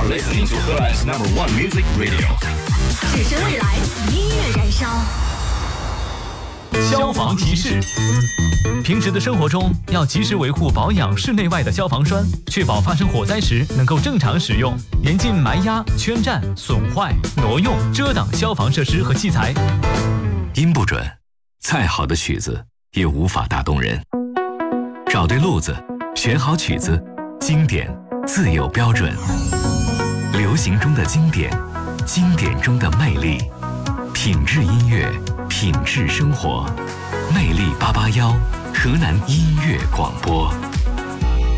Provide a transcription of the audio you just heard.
are listening to Heartland's #1 music radio。 只身未来，音乐燃烧。 消防提示：平时的生活中要及时维护保养室内外的消防栓，确保发生火灾时能够正常使用，严禁埋压、圈占、损坏、挪用、遮挡消防设施和器材。 音不准，再好的曲子也无法打动人。找对路子，选好曲子，经典自有标准。流行中的经典，经典中的魅力，品质音乐，品质生活。魅力881，河南音乐广播。